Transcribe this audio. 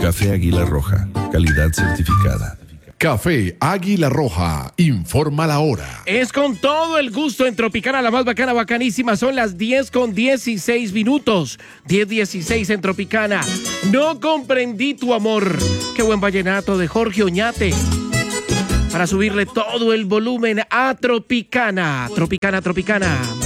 Café Águila Roja, calidad certificada. Café Águila Roja, informa la hora. Es con todo el gusto en Tropicana, la más bacana, bacanísima. Son las 10:16. 10:16 en Tropicana. No comprendí tu amor. Qué buen vallenato de Jorge Oñate. Para subirle todo el volumen a Tropicana. Tropicana.